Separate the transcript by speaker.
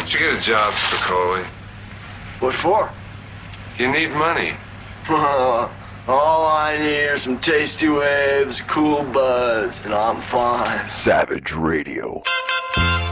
Speaker 1: don't you get a job, Spicoli?
Speaker 2: What for?
Speaker 1: You need money.
Speaker 2: All I need are some tasty waves, cool buzz, and I'm fine.
Speaker 3: Savage Radio.